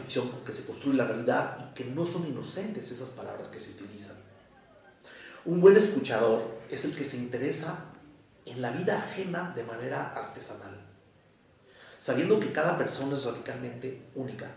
ficción con que se construye la realidad y que no son inocentes esas palabras que se utilizan. Un buen escuchador es el que se interesa en la vida ajena de manera artesanal, sabiendo que cada persona es radicalmente única.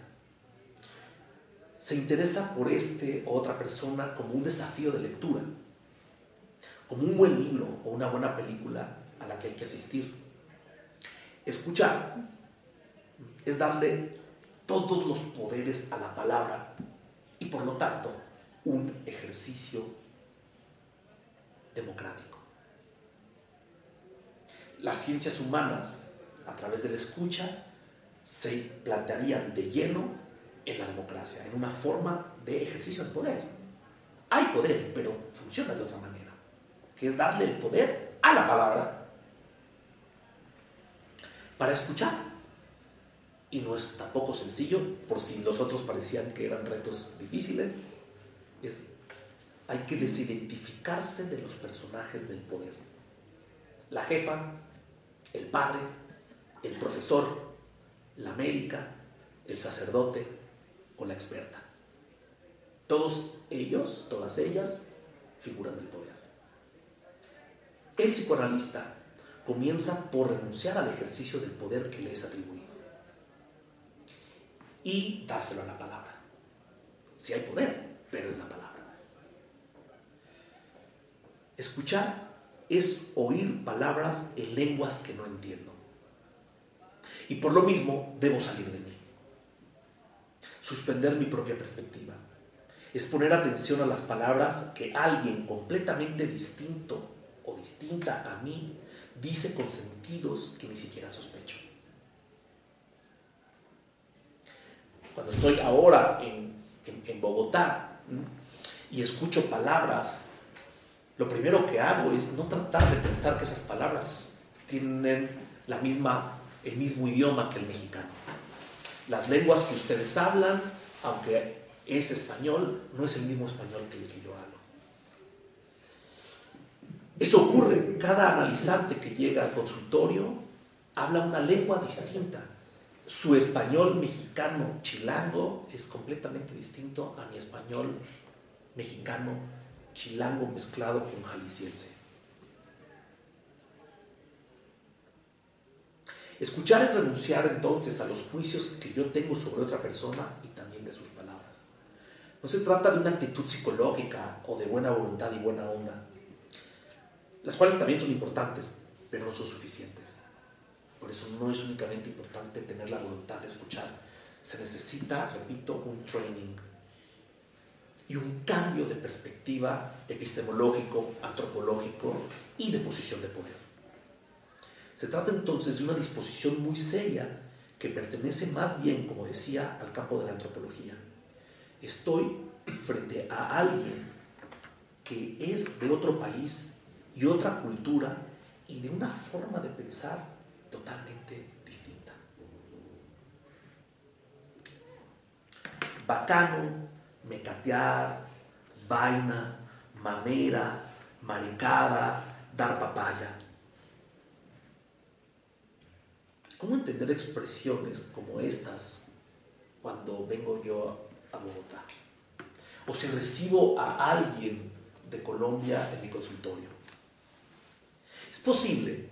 Se interesa por o otra persona como un desafío de lectura, como un buen libro o una buena película a la que hay que asistir. Escuchar es darle todos los poderes a la palabra y por lo tanto un ejercicio democrático. Las ciencias humanas, a través de la escucha, se plantearían de lleno en la democracia, en una forma de ejercicio de poder. Hay poder, pero funciona de otra manera, que es darle el poder a la palabra para escuchar. Y no es tampoco sencillo, por si los otros parecían que eran retos difíciles. Hay que desidentificarse de los personajes del poder. La jefa, el padre, el profesor, la médica, el sacerdote o la experta. Todos ellos, todas ellas, figuras del poder. El psicoanalista comienza por renunciar al ejercicio del poder que le es atribuido y dárselo a la palabra. Si hay poder, pero es la palabra. Escuchar es oír palabras en lenguas que no entiendo. Y por lo mismo debo salir de mí. Suspender mi propia perspectiva. Es poner atención a las palabras que alguien completamente distinto o distinta a mí dice con sentidos que ni siquiera sospecho. Cuando estoy ahora en Bogotá y escucho palabras, lo primero que hago es no tratar de pensar que esas palabras tienen el mismo idioma que el mexicano. Las lenguas que ustedes hablan, aunque es español, no es el mismo español que el que yo hablo. Eso ocurre. Cada analizante que llega al consultorio habla una lengua distinta. Su español mexicano chilango es completamente distinto a mi español mexicano chilango mezclado con jalisciense. Escuchar es renunciar entonces a los juicios que yo tengo sobre otra persona y también de sus palabras. No se trata de una actitud psicológica o de buena voluntad y buena onda, las cuales también son importantes, pero no son suficientes. Por eso no es únicamente importante tener la voluntad de escuchar. Se necesita, repito, un training y un cambio de perspectiva epistemológico, antropológico y de posición de poder. Se trata entonces de una disposición muy seria que pertenece más bien, como decía, al campo de la antropología. Estoy frente a alguien que es de otro país y otra cultura y de una forma de pensar totalmente distinta. Bacano, mecatear, vaina, mamera, maricada, dar papaya. ¿Cómo entender expresiones como estas cuando vengo yo a Bogotá? O si recibo a alguien de Colombia en mi consultorio. Es posible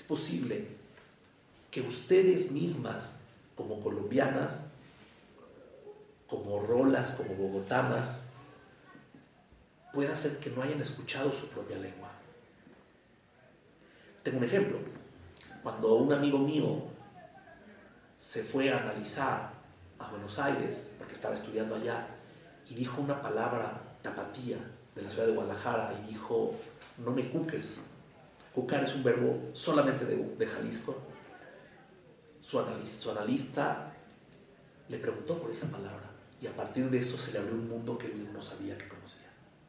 que ustedes mismas, como colombianas, como rolas, como bogotanas, pueda ser que no hayan escuchado su propia lengua. Tengo un ejemplo. Cuando un amigo mío se fue a analizar a Buenos Aires, porque estaba estudiando allá, y dijo una palabra tapatía de la ciudad de Guadalajara, y dijo, no me cuques. Cucar es un verbo solamente de Jalisco. Su analista le preguntó por esa palabra, y a partir de eso se le abrió un mundo que él mismo no sabía que conocía.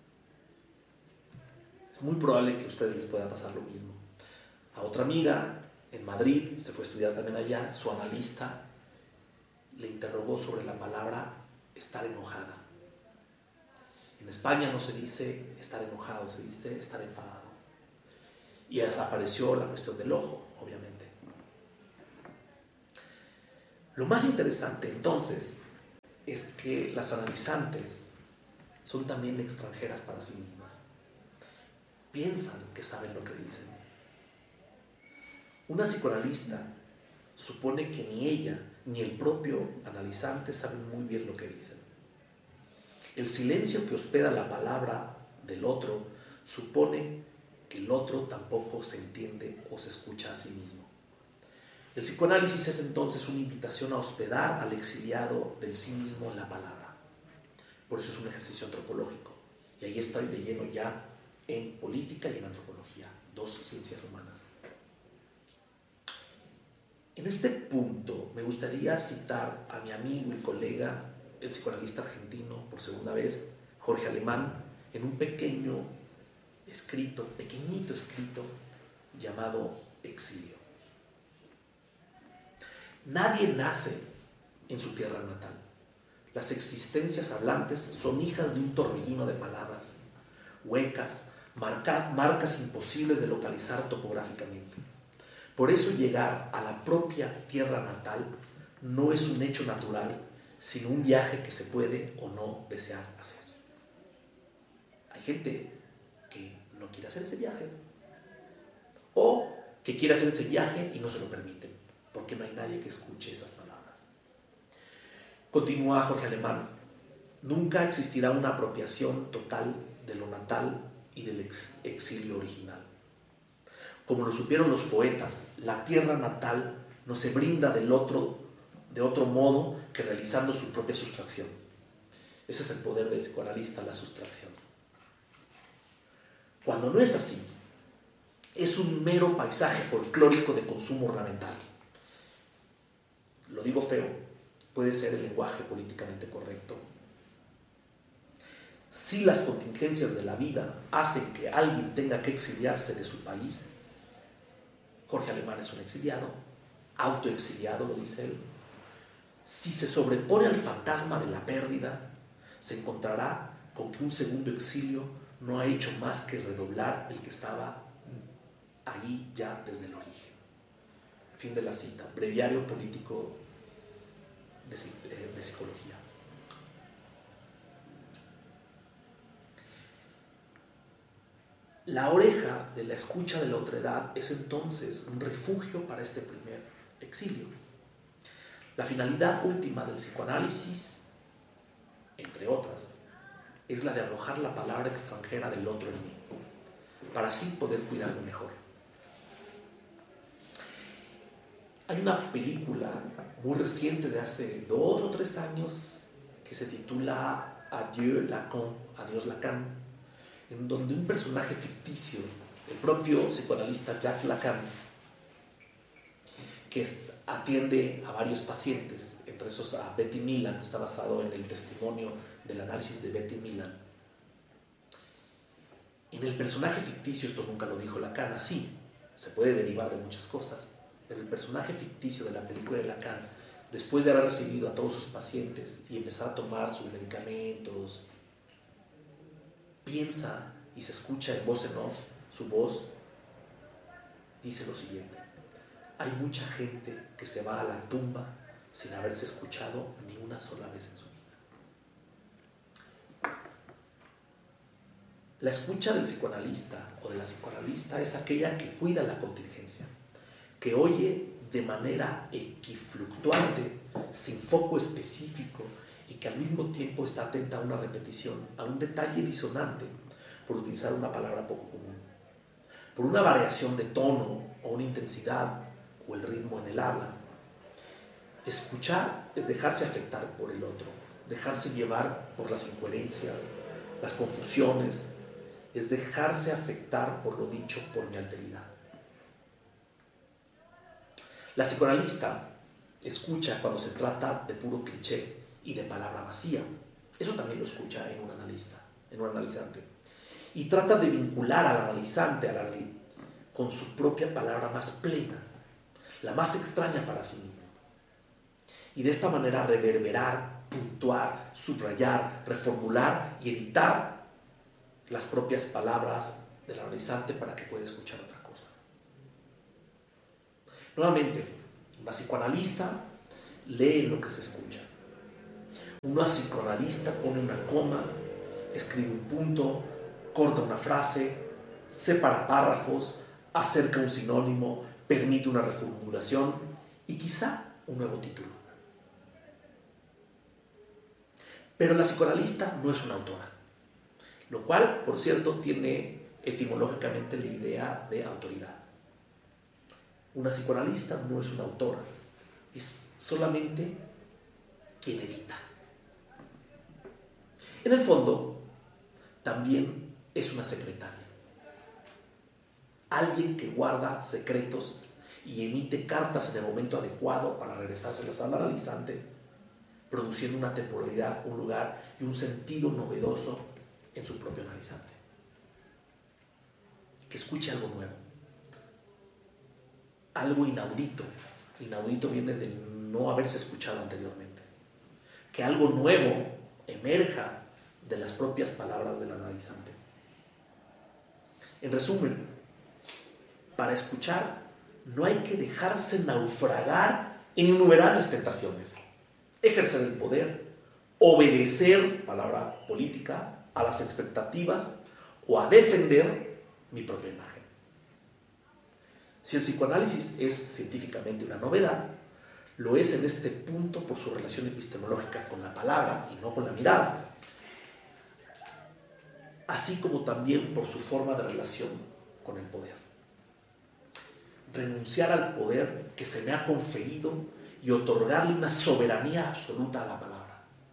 Es muy probable que a ustedes les pueda pasar lo mismo. A otra amiga en Madrid, se fue a estudiar también allá, su analista le interrogó sobre la palabra estar enojada. En España no se dice estar enojado, se dice estar enfadado. Y apareció la cuestión del ojo, obviamente. Lo más interesante entonces es que las analizantes son también extranjeras para sí mismas. Piensan que saben lo que dicen. Una psicoanalista supone que ni ella ni el propio analizante saben muy bien lo que dicen. El silencio que hospeda la palabra del otro supone que el otro tampoco se entiende o se escucha a sí mismo. El psicoanálisis es entonces una invitación a hospedar al exiliado del sí mismo en la palabra. Por eso es un ejercicio antropológico. Y ahí estoy de lleno ya en política y en antropología, dos ciencias humanas. En este punto me gustaría citar a mi amigo y colega, el psicoanalista argentino, por segunda vez, Jorge Alemán, en un pequeñito escrito, llamado Exilio. Nadie nace en su tierra natal. Las existencias hablantes son hijas de un torbellino de palabras, huecas, marcas imposibles de localizar topográficamente. Por eso llegar a la propia tierra natal no es un hecho natural, sino un viaje que se puede o no desear hacer. Hay gente que no quiere hacer ese viaje, o que quiere hacer ese viaje y no se lo permiten, porque no hay nadie que escuche esas palabras. Continúa Jorge Alemán: nunca existirá una apropiación total de lo natal y del exilio original. Como lo supieron los poetas, la tierra natal no se brinda de otro modo que realizando su propia sustracción. Ese es el poder del psicoanalista, la sustracción. Cuando no es así, es un mero paisaje folclórico de consumo ornamental. Lo digo feo, puede ser el lenguaje políticamente correcto. Si las contingencias de la vida hacen que alguien tenga que exiliarse de su país, Jorge Alemán es un exiliado, autoexiliado, lo dice él. Si se sobrepone al fantasma de la pérdida, se encontrará con que un segundo exilio no ha hecho más que redoblar el que estaba ahí ya desde el origen. Fin de la cita. Breviario político de psicología. La oreja de la escucha de la otredad es entonces un refugio para este primer exilio. La finalidad última del psicoanálisis, entre otras, es la de arrojar la palabra extranjera del otro en mí, para así poder cuidarme mejor. Hay una película muy reciente de hace 2 o 3 años que se titula Adieu Lacan, Adiós Lacan, en donde un personaje ficticio, el propio psicoanalista Jacques Lacan, que atiende a varios pacientes, entre esos a Betty Milan, está basado en el testimonio del análisis de Betty Milan. En el personaje ficticio, esto nunca lo dijo Lacan, así, se puede derivar de muchas cosas, pero el personaje ficticio de la película de Lacan, después de haber recibido a todos sus pacientes y empezar a tomar sus medicamentos, piensa y se escucha en voz en off, su voz dice lo siguiente: hay mucha gente que se va a la tumba sin haberse escuchado ni una sola vez en su vida. La escucha del psicoanalista o de la psicoanalista es aquella que cuida la contingencia, que oye de manera equifluctuante, sin foco específico, y que al mismo tiempo está atenta a una repetición, a un detalle disonante, por utilizar una palabra poco común, por una variación de tono o una intensidad o el ritmo en el habla. Escuchar es dejarse afectar por el otro, dejarse llevar por las incoherencias, las confusiones, es dejarse afectar por lo dicho por mi alteridad. La psicoanalista escucha cuando se trata de puro cliché y de palabra vacía. Eso también lo escucha en un analista, en un analizante. Y trata de vincular al analizante con su propia palabra más plena, la más extraña para sí mismo. Y de esta manera reverberar, puntuar, subrayar, reformular y editar las propias palabras del analizante para que pueda escuchar otra cosa. Nuevamente, la psicoanalista lee lo que se escucha. Uno psicoanalista pone una coma, escribe un punto, corta una frase, separa párrafos, acerca un sinónimo, permite una reformulación y quizá un nuevo título. Pero la psicoanalista no es una autora, lo cual, por cierto, tiene etimológicamente la idea de autoridad. Una psicoanalista no es una autora, es solamente quien edita. En el fondo, también es una secretaria. Alguien que guarda secretos y emite cartas en el momento adecuado para regresárselas al analizante, produciendo una temporalidad, un lugar y un sentido novedoso en su propio analizante. Que escuche algo nuevo, algo inaudito. Inaudito viene de no haberse escuchado anteriormente. Que algo nuevo emerja de las propias palabras del analizante. En resumen, para escuchar no hay que dejarse naufragar en innumerables tentaciones. Ejercer el poder, obedecer, palabra política, a las expectativas o a defender mi propia imagen. Si el psicoanálisis es científicamente una novedad, lo es en este punto por su relación epistemológica con la palabra y no con la mirada, así como también por su forma de relación con el poder. Renunciar al poder que se me ha conferido y otorgarle una soberanía absoluta a la palabra.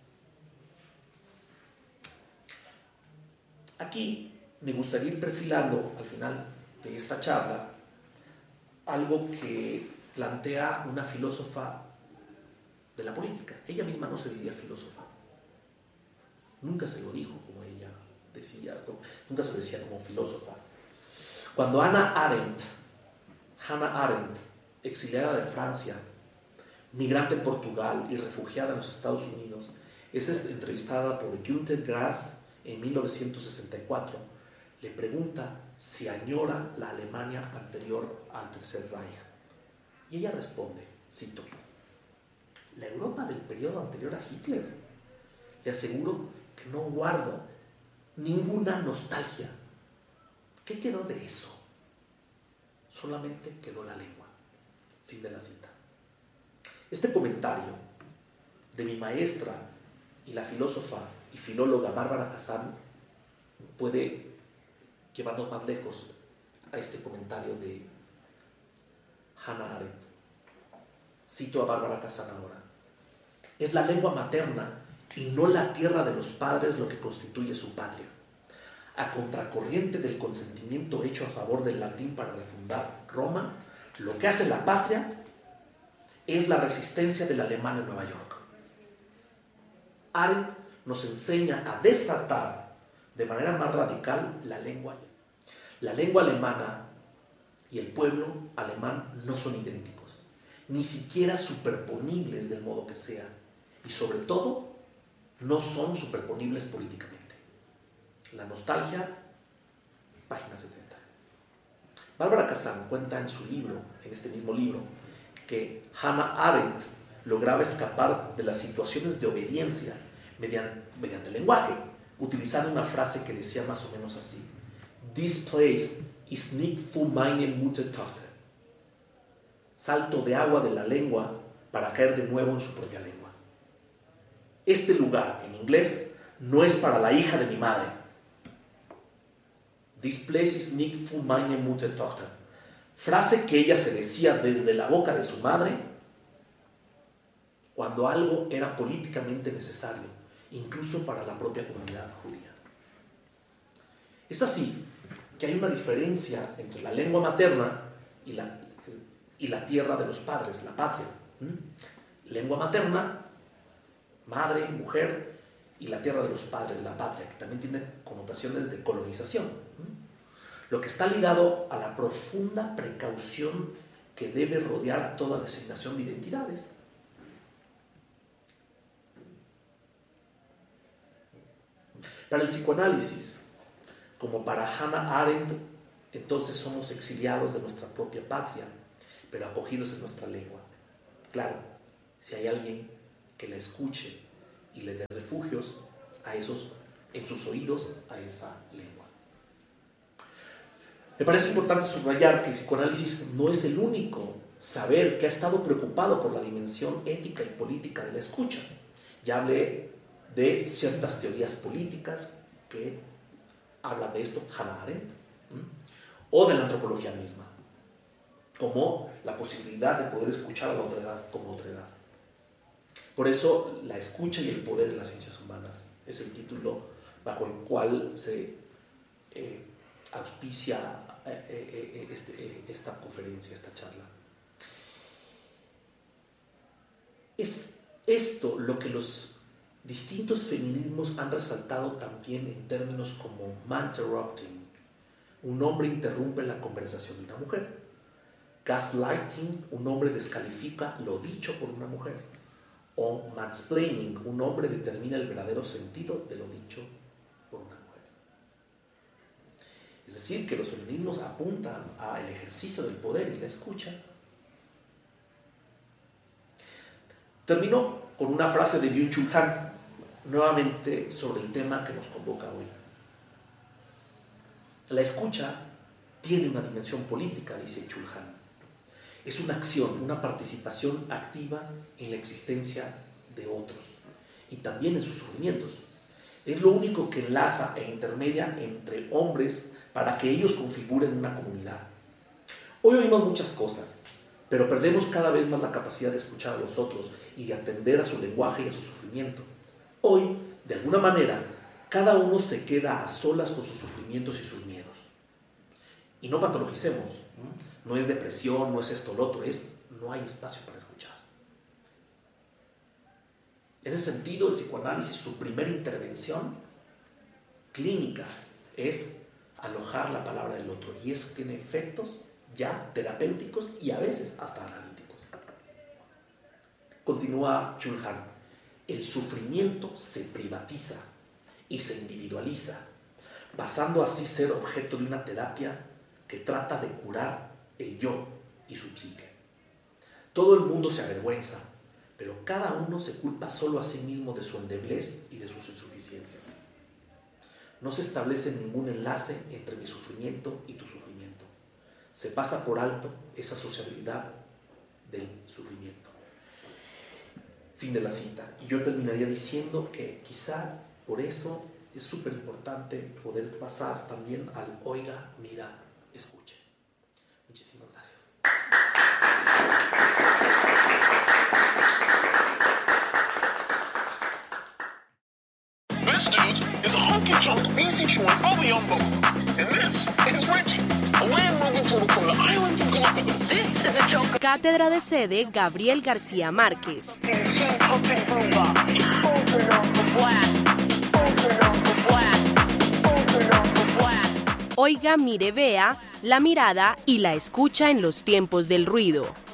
Aquí me gustaría ir perfilando al final de esta charla algo que plantea una filósofa de la política. Ella misma no se diría filósofa. Nunca se lo dijo como ella decía, nunca se decía como filósofa. Cuando Hannah Arendt, exiliada de Francia, migrante en Portugal y refugiada en los Estados Unidos, es entrevistada por Günter Grass en 1964, le pregunta si añora la Alemania anterior al Tercer Reich. Y ella responde, cito, la Europa del periodo anterior a Hitler. Le aseguro que no guardo ninguna nostalgia. ¿Qué quedó de eso? Solamente quedó la lengua. Fin de la cita. Este comentario de mi maestra y la filósofa y filóloga Bárbara Kazan puede llevarnos más lejos a este comentario de Hannah Arendt. Cito a Bárbara Kazan ahora. Es la lengua materna y no la tierra de los padres lo que constituye su patria. A contracorriente del consentimiento hecho a favor del latín para refundar Roma, lo que hace la patria es la resistencia del alemán en Nueva York. Arendt nos enseña a desatar de manera más radical la lengua. La lengua alemana y el pueblo alemán no son idénticos, ni siquiera superponibles del modo que sea, y sobre todo no son superponibles políticamente. La nostalgia, página 70. Bárbara Kazan cuenta en su libro, en este mismo libro, que Hannah Arendt lograba escapar de las situaciones de obediencia mediante el lenguaje, utilizando una frase que decía más o menos así: This place is nicht für meine Muttertochter. Salto de agua de la lengua para caer de nuevo en su propia lengua. Este lugar, en inglés, no es para la hija de mi madre. This place is nicht für meine Muttertochter. Frase que ella se decía desde la boca de su madre cuando algo era políticamente necesario, incluso para la propia comunidad judía. Es así que hay una diferencia entre la lengua materna y la tierra de los padres, la patria. Lengua materna, madre, mujer, y la tierra de los padres, la patria, que también tiene connotaciones de colonización. Lo que está ligado a la profunda precaución que debe rodear a toda designación de identidades. Para el psicoanálisis, como para Hannah Arendt, entonces somos exiliados de nuestra propia patria, pero acogidos en nuestra lengua. Claro, si hay alguien que la escuche y le dé refugios en sus oídos a esa lengua. Me parece importante subrayar que el psicoanálisis no es el único saber que ha estado preocupado por la dimensión ética y política de la escucha. Ya hablé de ciertas teorías políticas que hablan de esto, Hannah Arendt, o de la antropología misma, como la posibilidad de poder escuchar a la otredad como otredad. Por eso, La escucha y el poder en las ciencias humanas es el título bajo el cual se auspicia esta conferencia, esta charla. Es esto lo que los distintos feminismos han resaltado también en términos como manterrupting, un hombre interrumpe la conversación de una mujer; gaslighting, un hombre descalifica lo dicho por una mujer; o mansplaining, un hombre determina el verdadero sentido de lo dicho por una mujer. Es decir, que los feminismos apuntan al ejercicio del poder y la escucha. Termino con una frase de Byung-Chul Han, nuevamente sobre el tema que nos convoca hoy. La escucha tiene una dimensión política, dice Chul Han. Es una acción, una participación activa en la existencia de otros y también en sus sufrimientos. Es lo único que enlaza e intermedia entre hombres para que ellos configuren una comunidad. Hoy oímos muchas cosas, pero perdemos cada vez más la capacidad de escuchar a los otros y de atender a su lenguaje y a su sufrimiento. Hoy, de alguna manera, cada uno se queda a solas con sus sufrimientos y sus miedos. Y no patologicemos, no es depresión, no es esto o lo otro, no hay espacio para escuchar. En ese sentido, el psicoanálisis, su primera intervención clínica es alojar la palabra del otro, y eso tiene efectos ya terapéuticos y a veces hasta analíticos. Continúa Chul Han: el sufrimiento se privatiza y se individualiza, pasando así a ser objeto de una terapia que trata de curar el yo y su psique. Todo el mundo se avergüenza, pero cada uno se culpa solo a sí mismo de su endeblez y de sus insuficiencias. No se establece ningún enlace entre mi sufrimiento y tu sufrimiento. Se pasa por alto esa sociabilidad del sufrimiento. Fin de la cita. Y yo terminaría diciendo que quizá por eso es súper importante poder pasar también al oiga, mira, escuche. Muchísimas gracias. This dude is a honky-tonk BC-1 Obiombo. And this is Richie, a land-moving turtle from the islands of Galapagos. This is a joke. Cátedra de sede Gabriel García Márquez. Oiga, mire, vea, la mirada y la escucha en los tiempos del ruido.